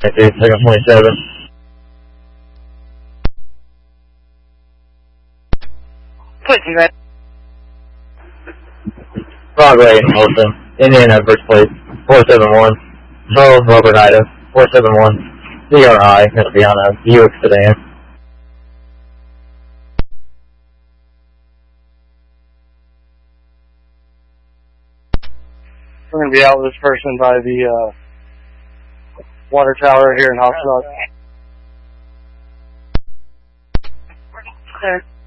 Second 27. Switching right. Broadway in Wilson. Indiana first place. 471. Charles Robert Ida. 471. CRI. Gonna be on a Buick sedan. We're going to be out with this person by the water tower here in Hofstrasse.